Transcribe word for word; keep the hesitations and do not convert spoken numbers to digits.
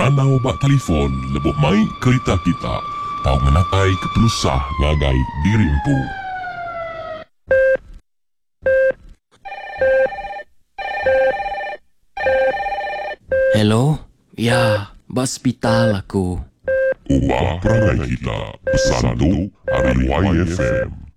nananaw ba telefon lebo may kereta kita. Tao nga natay kapelusah ngagay dirimpo. Hello? Ya, ba hospital ako. Uba perangai kita. Pesan tu hari Y F M.